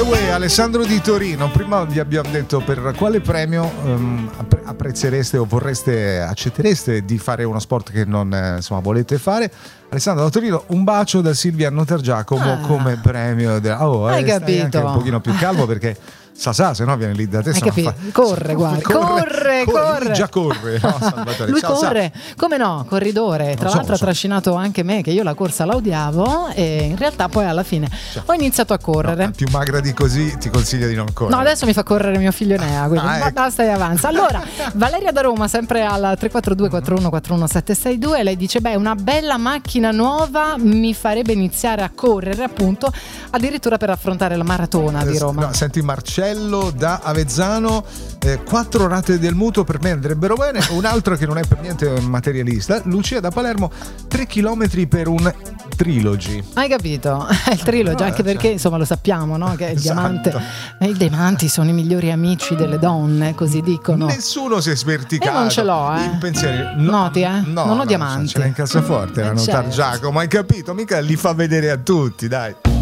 Way, Alessandro di Torino. Prima vi abbiamo detto per quale premio apprezzereste o accettereste di fare uno sport che non volete fare. Alessandro da Torino, un bacio da Silvia Notargiacomo come premio. Hai capito? Anche un pochino più calmo perché se no viene lì da te. Corre, guarda, già corre, no, Salvatore? Lui corre, come no, corridore. Tra l'altro ha trascinato anche me, che io la corsa la odiavo, e in realtà poi alla fine ho iniziato a correre. No, più magra di così ti consiglio di non correre. No, adesso mi fa correre mio figlio Nea, quindi basta e avanza. Allora, Valeria da Roma, sempre al 342 41 41 762, lei dice: beh, una bella macchina nuova mi farebbe iniziare a correre, appunto, addirittura per affrontare la maratona di Roma. No, senti, Marcello da Avezzano, 4 rate del mutuo per me andrebbero bene. Un altro che non è per niente materialista, Lucia da Palermo, 3 chilometri per un trilogy. Hai capito? Il trilogy, anche perché insomma lo sappiamo, no? Che il diamante, i diamanti sono i migliori amici delle donne, così dicono. Nessuno si è sverticato. Io non ce l'ho, in pensieri. Noti, non ho diamanti. Ce l'hai in cassaforte, la Notargiacomo, hai capito? Mica li fa vedere a tutti, dai.